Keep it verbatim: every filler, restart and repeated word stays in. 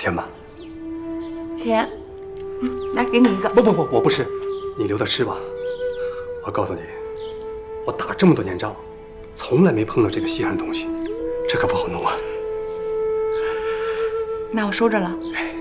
甜吧？ 甜。嗯，来，给你一个。 不不不，我不吃，你留着吃吧。我告诉你，我打这么多年仗，从来没碰到这个稀罕的东西，这可不好弄啊。 那我收着了。 哎